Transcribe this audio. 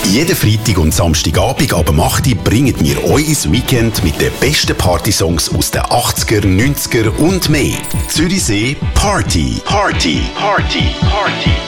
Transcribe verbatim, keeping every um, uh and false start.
Jeden Freitag und Samstagabend ab acht Uhr bringen wir euch ins Weekend mit den besten Partysongs aus den achtziger, neunziger und mehr. Zürichsee Party. Party. Party. Party.